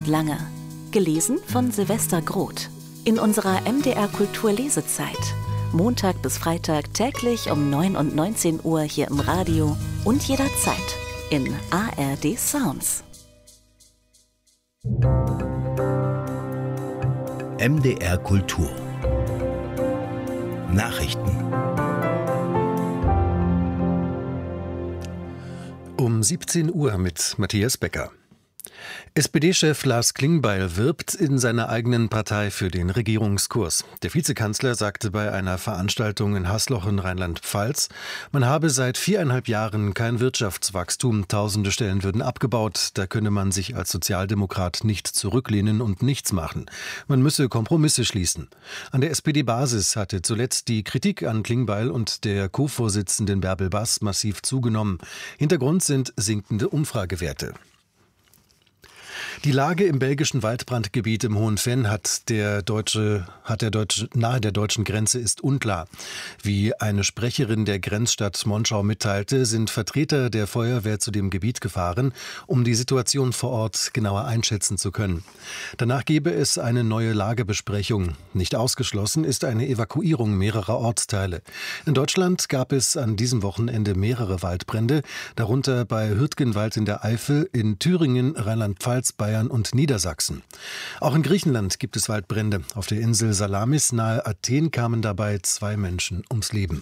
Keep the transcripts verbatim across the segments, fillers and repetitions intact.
lange. Gelesen von Silvester Groth. In unserer M D R Kultur Lesezeit. Montag bis Freitag täglich um neun und neunzehn Uhr hier im Radio und jederzeit in A R D Sounds. M D R Kultur Nachrichten. Um siebzehn Uhr mit Matthias Becker. S P D-Chef Lars Klingbeil wirbt in seiner eigenen Partei für den Regierungskurs. Der Vizekanzler sagte bei einer Veranstaltung in Hasloch in Rheinland-Pfalz, man habe seit viereinhalb Jahren kein Wirtschaftswachstum, tausende Stellen würden abgebaut, da könne man sich als Sozialdemokrat nicht zurücklehnen und nichts machen. Man müsse Kompromisse schließen. An der S P D-Basis hatte zuletzt die Kritik an Klingbeil und der Co-Vorsitzenden Bärbel Bass massiv zugenommen. Hintergrund sind sinkende Umfragewerte. Die Lage im belgischen Waldbrandgebiet im Hohen Venn hat der deutsche, hat der deutsche, nahe der deutschen Grenze ist unklar. Wie eine Sprecherin der Grenzstadt Monschau mitteilte, sind Vertreter der Feuerwehr zu dem Gebiet gefahren, um die Situation vor Ort genauer einschätzen zu können. Danach gebe es eine neue Lagebesprechung. Nicht ausgeschlossen ist eine Evakuierung mehrerer Ortsteile. In Deutschland gab es an diesem Wochenende mehrere Waldbrände, darunter bei Hürtgenwald in der Eifel, in Thüringen, Rheinland-Pfalz, Bayern und Niedersachsen. Auch in Griechenland gibt es Waldbrände. Auf der Insel Salamis nahe Athen kamen dabei zwei Menschen ums Leben.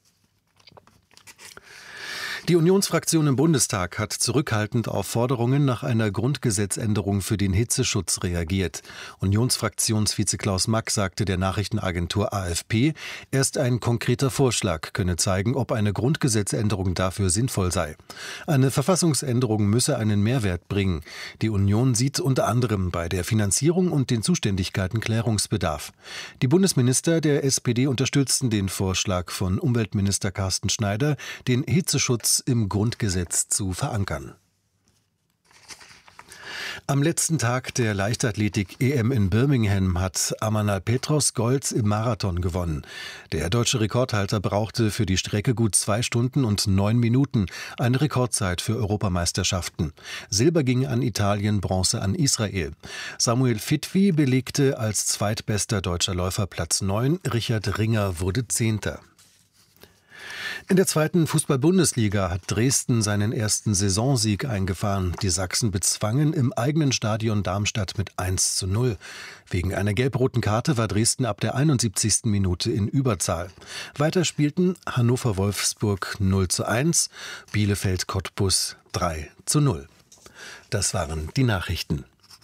Die Unionsfraktion im Bundestag hat zurückhaltend auf Forderungen nach einer Grundgesetzänderung für den Hitzeschutz reagiert. Unionsfraktionsvize Klaus Mack sagte der Nachrichtenagentur A F P, erst ein konkreter Vorschlag könne zeigen, ob eine Grundgesetzänderung dafür sinnvoll sei. Eine Verfassungsänderung müsse einen Mehrwert bringen. Die Union sieht unter anderem bei der Finanzierung und den Zuständigkeiten Klärungsbedarf. Die Bundesminister der S P D unterstützten den Vorschlag von Umweltminister Carsten Schneider, den Hitzeschutz im Grundgesetz zu verankern. Am letzten Tag der Leichtathletik-E M in Birmingham hat Amanal Petros Gold im Marathon gewonnen. Der deutsche Rekordhalter brauchte für die Strecke gut zwei Stunden und neun Minuten, eine Rekordzeit für Europameisterschaften. Silber ging an Italien, Bronze an Israel. Samuel Fitwi belegte als zweitbester deutscher Läufer Platz neun, Richard Ringer wurde Zehnter. In der zweiten Fußball-Bundesliga hat Dresden seinen ersten Saisonsieg eingefahren. Die Sachsen bezwangen im eigenen Stadion Darmstadt mit eins zu null. Wegen einer gelb-roten Karte war Dresden ab der einundsiebzigsten Minute in Überzahl. Weiter spielten Hannover-Wolfsburg null zu eins, Bielefeld-Cottbus drei zu null. Das waren die Nachrichten.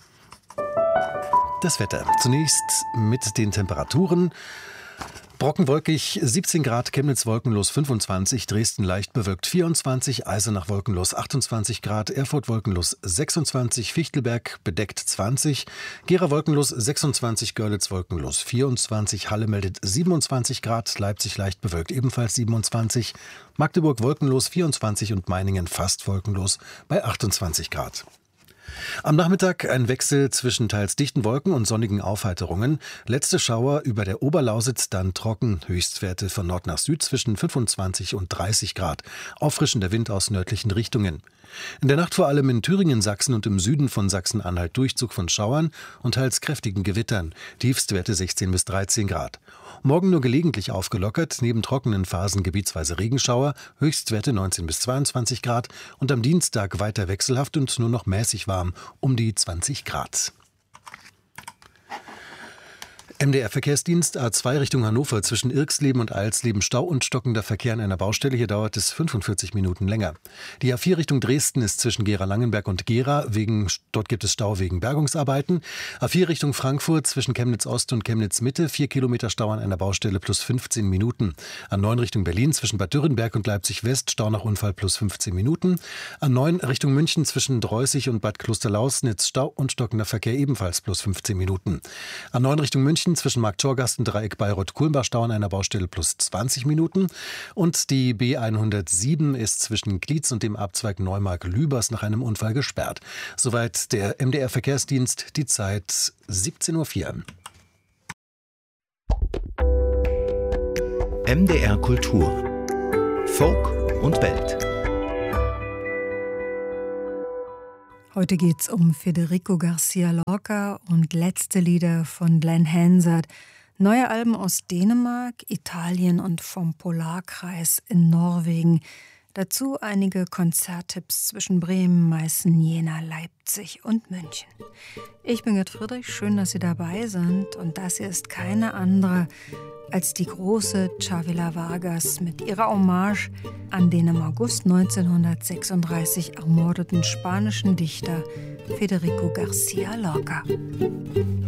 Das Wetter. Zunächst mit den Temperaturen. Brockenwolkig siebzehn Grad, Chemnitz wolkenlos fünfundzwanzig, Dresden leicht bewölkt vierundzwanzig, Eisenach wolkenlos achtundzwanzig Grad, Erfurt wolkenlos sechsundzwanzig, Fichtelberg bedeckt zwanzig, Gera wolkenlos sechsundzwanzig, Görlitz wolkenlos vierundzwanzig, Halle meldet siebenundzwanzig Grad, Leipzig leicht bewölkt ebenfalls siebenundzwanzig, Magdeburg wolkenlos vierundzwanzig und Meiningen fast wolkenlos bei achtundzwanzig Grad. Am Nachmittag ein Wechsel zwischen teils dichten Wolken und sonnigen Aufheiterungen. Letzte Schauer über der Oberlausitz, dann trocken. Höchstwerte von Nord nach Süd zwischen fünfundzwanzig und dreißig Grad. Auffrischender Wind aus nördlichen Richtungen. In der Nacht vor allem in Thüringen, Sachsen und im Süden von Sachsen-Anhalt Durchzug von Schauern und teils kräftigen Gewittern. Tiefstwerte sechzehn bis dreizehn Grad. Morgen nur gelegentlich aufgelockert, neben trockenen Phasen gebietsweise Regenschauer, Höchstwerte neunzehn bis zweiundzwanzig Grad und am Dienstag weiter wechselhaft und nur noch mäßig warm, um die zwanzig Grad. M D R-Verkehrsdienst A zwei Richtung Hannover zwischen Irxleben und Eilsleben Stau und stockender Verkehr an einer Baustelle. Hier dauert es fünfundvierzig Minuten länger. Die A vier Richtung Dresden ist zwischen Gera-Langenberg und Gera. Wegen, dort gibt es Stau wegen Bergungsarbeiten. A vier Richtung Frankfurt zwischen Chemnitz-Ost und Chemnitz-Mitte. vier Kilometer Stau an einer Baustelle plus fünfzehn Minuten. A neun Richtung Berlin zwischen Bad Dürrenberg und Leipzig-West. Stau nach Unfall plus fünfzehn Minuten. A neun Richtung München zwischen Dreußig und Bad Klosterlausnitz. Stau und stockender Verkehr ebenfalls plus fünfzehn Minuten. A neun Richtung München zwischen Markt-Torgasten, Dreieck Bayreuth-Kulmbach, Stau an einer Baustelle plus zwanzig Minuten. Und die B hundertsieben ist zwischen Glietz und dem Abzweig Neumark-Lübers nach einem Unfall gesperrt. Soweit der M D R-Verkehrsdienst, die Zeit siebzehn Uhr vier. M D R Kultur. Folk und Welt. Heute geht's um Federico Garcia Lorca und letzte Lieder von Glenn Hansard. Neue Alben aus Dänemark, Italien und vom Polarkreis in Norwegen. Dazu einige Konzerttipps zwischen Bremen, Meißen, Jena, Leipzig und München. Ich bin Gerd Friedrich, schön, dass Sie dabei sind. Und das hier ist keine andere als die große Chavela Vargas mit ihrer Hommage an den im August neunzehnhundertsechsunddreißig ermordeten spanischen Dichter Federico Garcia Lorca.